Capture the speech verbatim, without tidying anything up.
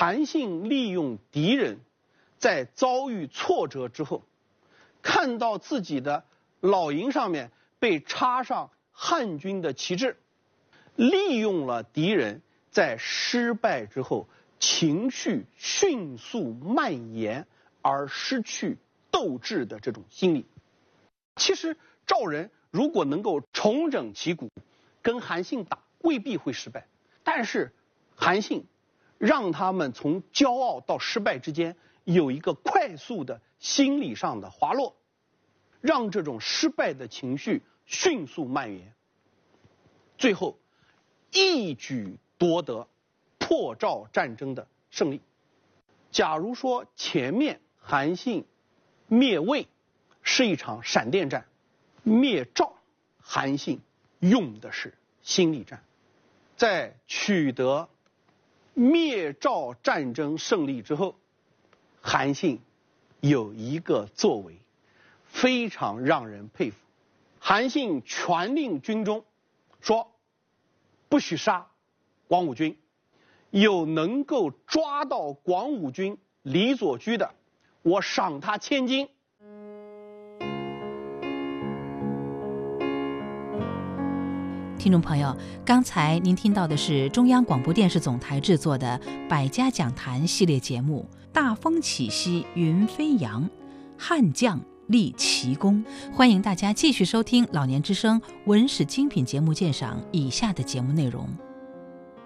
韩信利用敌人在遭遇挫折之后，看到自己的老营上面被插上汉军的旗帜，利用了敌人在失败之后情绪迅速蔓延而失去斗志的这种心理。其实赵人如果能够重整旗鼓，跟韩信打未必会失败，但是韩信让他们从骄傲到失败之间有一个快速的心理上的滑落，让这种失败的情绪迅速蔓延，最后一举夺得破赵战争的胜利。假如说前面韩信灭魏是一场闪电战，灭赵韩信用的是心理战。在取得灭赵战争胜利之后，韩信有一个作为非常让人佩服。韩信传令军中说，不许杀广武军，有能够抓到广武军李左车的，我赏他千金。 听众朋友，刚才您听到的是中央广播电视总台制作的《百家讲坛》系列节目《大风起兮云飞扬，汉将立奇功》。欢迎大家继续收听老年之声文史精品节目鉴赏以下的节目内容。